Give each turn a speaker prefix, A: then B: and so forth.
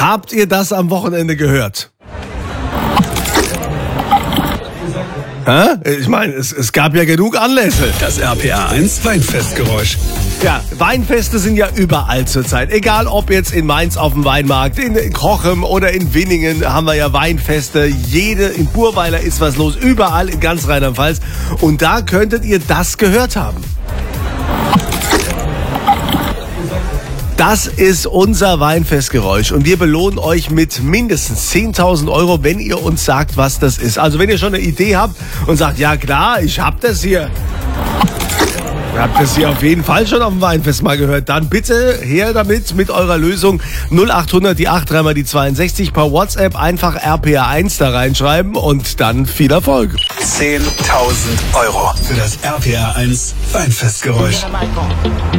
A: Habt ihr das am Wochenende gehört? Ich meine, es gab ja genug Anlässe.
B: Das RPA 1 Weinfestgeräusch.
A: Ja, Weinfeste sind ja überall zurzeit. Egal ob jetzt in Mainz auf dem Weinmarkt, in Krochem oder in Winningen haben wir ja Weinfeste. In Burweiler ist was los, überall in ganz Rheinland-Pfalz. Und da könntet ihr das gehört haben. Das ist unser Weinfestgeräusch und wir belohnen euch mit mindestens 10.000 €, wenn ihr uns sagt, was das ist. Also wenn ihr schon eine Idee habt und sagt, ja klar, ich hab das hier. Ihr habt das hier auf jeden Fall schon auf dem Weinfest mal gehört. Dann bitte her damit mit eurer Lösung 0800 die 8 3 mal die 62 per WhatsApp einfach RPA1 da reinschreiben und dann viel Erfolg.
B: 10.000 € für das RPA 1 Weinfestgeräusch.